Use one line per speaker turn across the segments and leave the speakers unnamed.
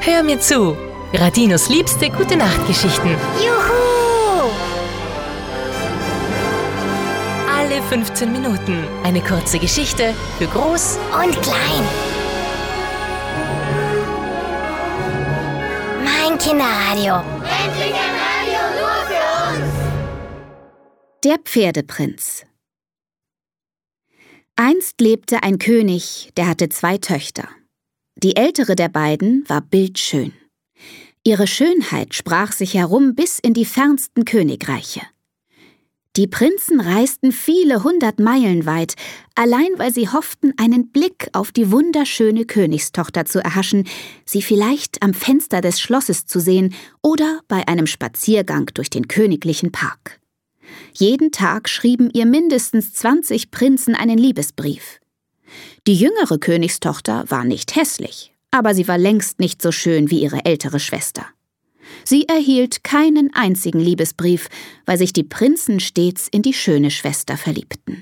Hör mir zu. Radinos liebste Gute-Nacht-Geschichten.
Juhu!
Alle 15 Minuten eine kurze Geschichte für Groß
Und klein. Mein Kinderradio.
Endlich ein Radio nur für uns!
Der Pferdeprinz. Einst lebte ein König, der hatte 2 Töchter. Die ältere der beiden war bildschön. Ihre Schönheit sprach sich herum bis in die fernsten Königreiche. Die Prinzen reisten viele 100 Meilen weit, allein weil sie hofften, einen Blick auf die wunderschöne Königstochter zu erhaschen, sie vielleicht am Fenster des Schlosses zu sehen oder bei einem Spaziergang durch den königlichen Park. Jeden Tag schrieben ihr mindestens 20 Prinzen einen Liebesbrief. Die jüngere Königstochter war nicht hässlich, aber sie war längst nicht so schön wie ihre ältere Schwester. Sie erhielt keinen einzigen Liebesbrief, weil sich die Prinzen stets in die schöne Schwester verliebten.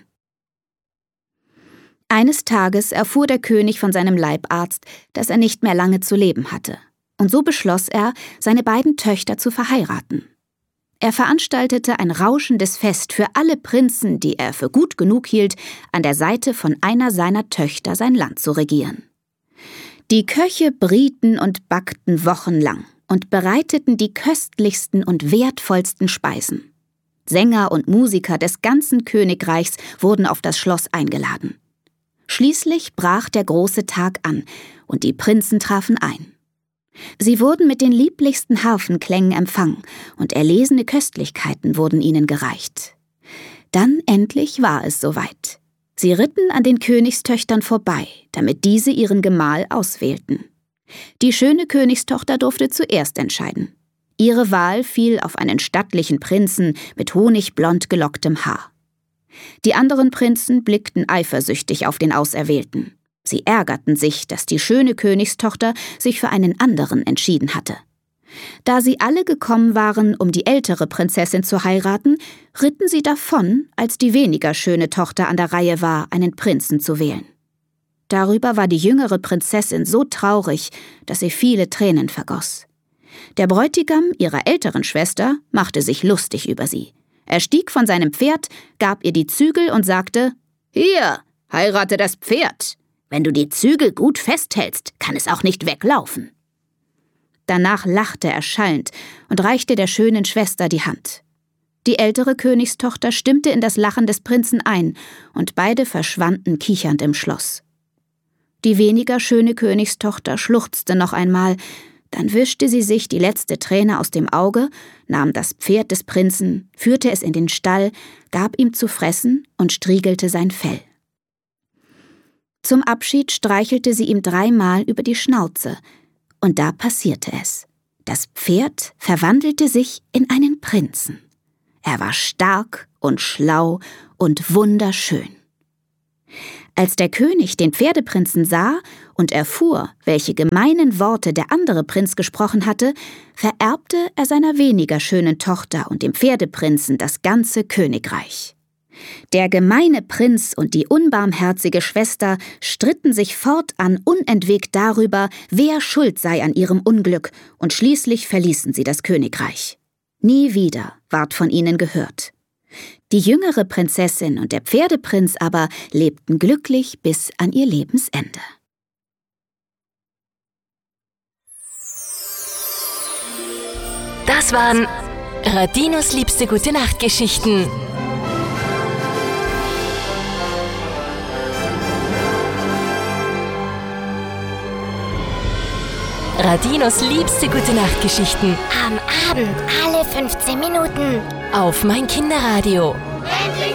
Eines Tages erfuhr der König von seinem Leibarzt, dass er nicht mehr lange zu leben hatte, und so beschloss er, seine beiden Töchter zu verheiraten. Er veranstaltete ein rauschendes Fest für alle Prinzen, die er für gut genug hielt, an der Seite von einer seiner Töchter sein Land zu regieren. Die Köche brieten und backten wochenlang und bereiteten die köstlichsten und wertvollsten Speisen. Sänger und Musiker des ganzen Königreichs wurden auf das Schloss eingeladen. Schließlich brach der große Tag an und die Prinzen trafen ein. Sie wurden mit den lieblichsten Harfenklängen empfangen und erlesene Köstlichkeiten wurden ihnen gereicht. Dann endlich war es soweit. Sie ritten an den Königstöchtern vorbei, damit diese ihren Gemahl auswählten. Die schöne Königstochter durfte zuerst entscheiden. Ihre Wahl fiel auf einen stattlichen Prinzen mit honigblond gelocktem Haar. Die anderen Prinzen blickten eifersüchtig auf den Auserwählten. Sie ärgerten sich, dass die schöne Königstochter sich für einen anderen entschieden hatte. Da sie alle gekommen waren, um die ältere Prinzessin zu heiraten, ritten sie davon, als die weniger schöne Tochter an der Reihe war, einen Prinzen zu wählen. Darüber war die jüngere Prinzessin so traurig, dass sie viele Tränen vergoss. Der Bräutigam ihrer älteren Schwester machte sich lustig über sie. Er stieg von seinem Pferd, gab ihr die Zügel und sagte: »Hier, heirate das Pferd. Wenn du die Zügel gut festhältst, kann es auch nicht weglaufen.« Danach lachte er schallend und reichte der schönen Schwester die Hand. Die ältere Königstochter stimmte in das Lachen des Prinzen ein, und beide verschwanden kichernd im Schloss. Die weniger schöne Königstochter schluchzte noch einmal, dann wischte sie sich die letzte Träne aus dem Auge, nahm das Pferd des Prinzen, führte es in den Stall, gab ihm zu fressen und striegelte sein Fell. Zum Abschied streichelte sie ihm 3-mal über die Schnauze, und da passierte es. Das Pferd verwandelte sich in einen Prinzen. Er war stark und schlau und wunderschön. Als der König den Pferdeprinzen sah und erfuhr, welche gemeinen Worte der andere Prinz gesprochen hatte, vererbte er seiner weniger schönen Tochter und dem Pferdeprinzen das ganze Königreich. Der gemeine Prinz und die unbarmherzige Schwester stritten sich fortan unentwegt darüber, wer schuld sei an ihrem Unglück, und schließlich verließen sie das Königreich. Nie wieder ward von ihnen gehört. Die jüngere Prinzessin und der Pferdeprinz aber lebten glücklich bis an ihr Lebensende.
Das waren Radinos liebste Gute-Nacht-Geschichten. Radinos liebste Gute-Nacht-Geschichten.
Am Abend alle 15 Minuten.
Auf mein Kinderradio.
Endlich